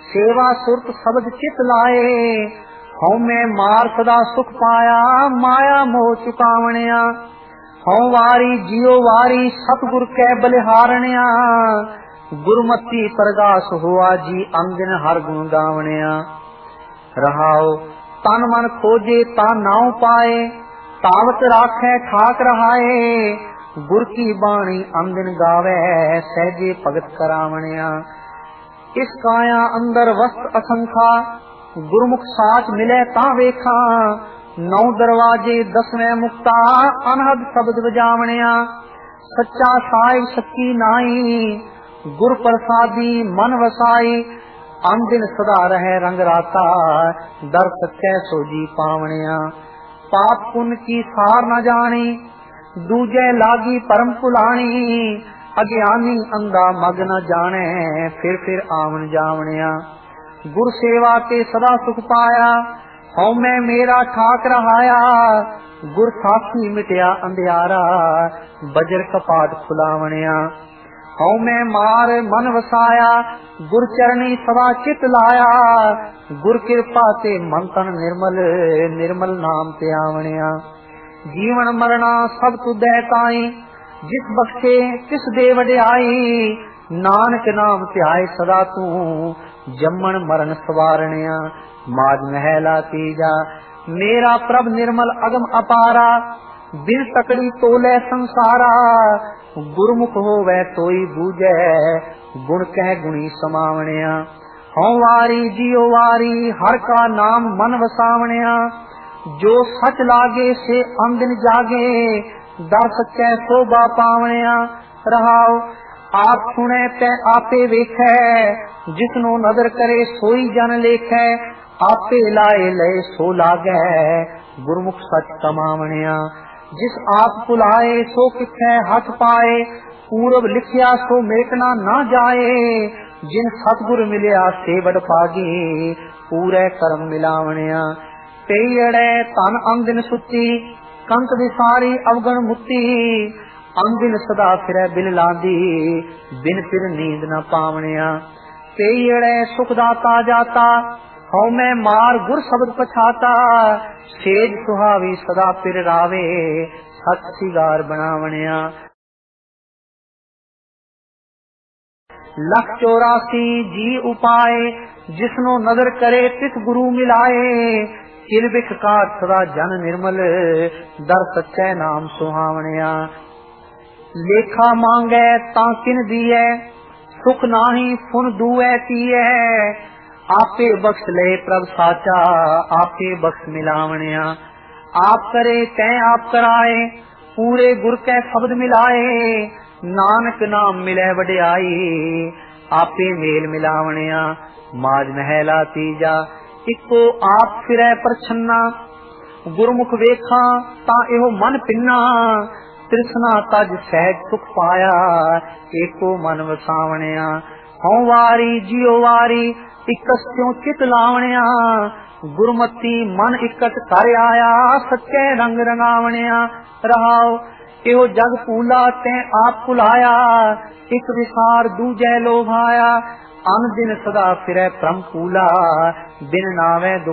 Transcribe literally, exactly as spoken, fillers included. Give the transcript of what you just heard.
सेवा सुरत शब्द चित लाए, हौ मैं मार सदा सुख पाया, माया मोह चुकावणिया। हौ वारी जियो वारी सतगुर कै बलिहारणिया, गुरमती प्रगास हुआ जी अंगिन हर गुण गावणिया। रहाओ तन मन खोजे ता नाउ पाए, तावत राखे ठाक रहाए, गुर की बाणी अंदिन गावे सहजे भगत करावणिया। इस काया अंदर वस्त असंखा, गुरमुख साच मिले ता वेखा, नौ दरवाजे दसवें मुक्ता अनहद शब्द बजावणिया। सच्चा साहिब सच्ची नाई, गुर प्रसादी मन वसाई, अंदिन सदा रहे रंग राता, दर सच्चे सोजी पावणिया। पाप पुण्य की सार न जानी, दूजे लागी परम पुलानी, अज्ञानी अंधा मग न जाने, फिर फिर आवन जावणिया। गुर सेवा के सदा सुख पाया, हौ मैं मेरा ठाक रहाया, गुर साथी मिटया अंधियारा, बजर कपाट खुलावणिया। हौ मैं मार मन वसाया, गुर चरणी सदा चित लाया, गुर कृपा ते मन तन निर्मल, निर्मल नाम ते आवणिया। जीवन मरना सब तुदै ताई, जिस बख्शे तिस दे वड्याई, नानक नाम ध्याय सदा तू, जम्मन मरण सवारणिया। माज महला तीजा मेरा प्रभ निर्मल अगम अपारा, बिन तकड़ी तोले संसारा, गुरमुख होवे तोई बूझे, गुण कह गुणी समावणिया। हौ वारी जियो वारी हर का नाम मन वसावणिया, जो सच लागे से अंदिन जागे, दर सच्चे शोभा पावणिया। रहाओ आप सुने ते आपे वेखे, जिसनो नदर करे सोई जन लेखे, आपे लाए लय सो लागे, गुरमुख सच कमावणिया। जिस आप पुलाए सो किथे हथ पाए, पूरब लिखिया सो मेटना ना जाए, जिन सतगुर मिलिया से बड़ पागी, पूरे कर्म मिलावणिया। पेयड़े तन अंदिन सुती, कंक विसारी अवगण मुक्ति, अंदिन सदा फिरे बिल लांदी, बिन फिर नींद न पावणिया। पेयड़े सुखदाता जाता, हौ मैं मार गुर शब्द पछाता, सेज सुहावी सदा फिर रावे, सत सिगार बनावणिया। लख चौरासी जी उपाय, जिसनो नजर करे तिस गुरु मिलाए, किलबिख काट सदा जन निर्मल, दर सच्चे नाम सुहावणिया। लेखा मांगे ता किन दिए, सुख नाही फुन दुए तीए, आपे बख्श ले प्रभ साचा, आपे बख्श मिलावणिया। आप करे तै आप कराए, पूरे गुर कै शब्द मिलाए, नानक नाम मिले वड्याई, आपे मेल मिलावणिया। माज महला तीजा इको आप फिरै परछन्ना, गुरमुख वेखा ता एहो मन पिन्ना, तृष्णा तज सहज सुख पाया, एको मन वसावणिया। हौ वारी जियो वारी इकस त्यों चित लावणिया, गुरमती मन इकट कर आया, सच्चे रंग रंगावणिया। रहाओ एहो जग पूला ते आप पुलाया, एक विसार दूजे लोभाया, अन दिन सदा फिरै परम पूला, बिन नावे